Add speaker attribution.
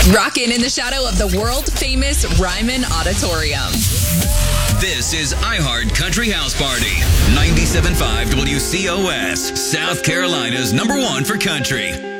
Speaker 1: Rockin' in the shadow of the world-famous Ryman Auditorium.
Speaker 2: This is iHeart Country House Party. 97.5 WCOS, South Carolina's #1 for country.